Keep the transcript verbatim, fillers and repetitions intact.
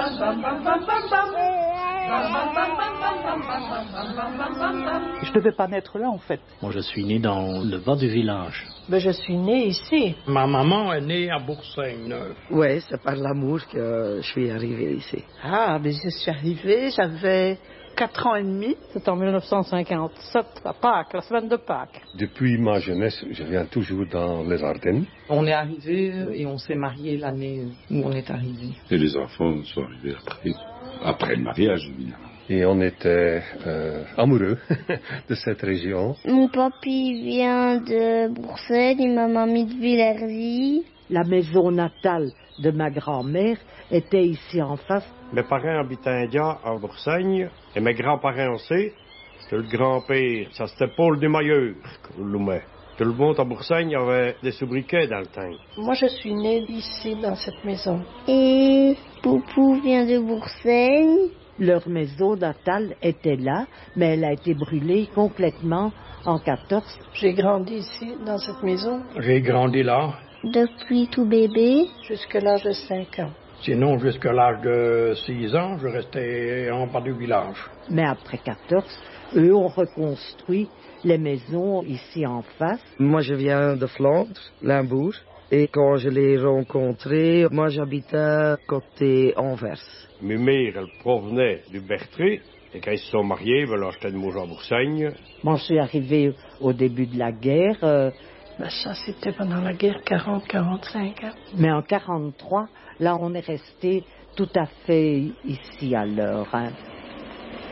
Je ne devais pas naître là en fait. Moi je suis né dans le bas du village. Ben, je suis née ici. Ma maman est née à Bourg-Seigneur. Oui, c'est par l'amour que je suis arrivée ici. Ah, mais je suis arrivée, j'avais quatre ans et demi. C'est en dix-neuf cent cinquante-sept, à Pâques, la semaine de Pâques. Depuis ma jeunesse, je viens toujours dans les Ardennes. On est arrivé et on s'est marié l'année où on est arrivé. Et les enfants sont arrivés après, après le mariage, évidemment. Et on était euh, amoureux de cette région. Mon papy vient de Bruxelles et ma mamie de Villerzy. La maison natale de ma grand-mère était ici en face. Mes parents habitaient India à Bruxelles et mes grands-parents aussi. C'était le grand-père, ça c'était Paul Desmailleurs, qu'on l'oumait. Tout le monde à Bruxelles avait des sobriquets dans le temps. Moi, je suis née ici, dans cette maison. Et Poupou vient de Bruxelles. Leur maison natale était là, mais elle a été brûlée complètement en quatorze. J'ai grandi ici, dans cette maison. J'ai grandi là. Depuis tout bébé. Jusqu'à l'âge de cinq ans. Sinon, jusqu'à l'âge de six ans, je restais en bas du village. Mais après quatorze, eux ont reconstruit les maisons ici en face. Moi, je viens de Flandre, Limbourg. Et quand je l'ai rencontré, moi j'habitais côté Anvers. Mes mères, elles provenaient du Bertry. Et quand ils se sont mariés, ben, là, j'étais de Mougins à Boursagne. Moi, je suis arrivée au début de la guerre. Euh, ben, ça, c'était pendant la guerre quarante quarante-cinq. Hein. Mais en quarante-trois, là, on est resté tout à fait ici alors. Hein.